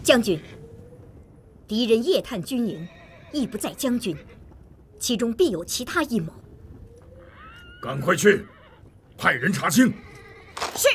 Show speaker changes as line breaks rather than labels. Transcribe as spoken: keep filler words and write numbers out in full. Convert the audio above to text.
将军，敌人夜探军营，亦不在将军，其中必有其他阴谋。
赶快去，派人查清。
是。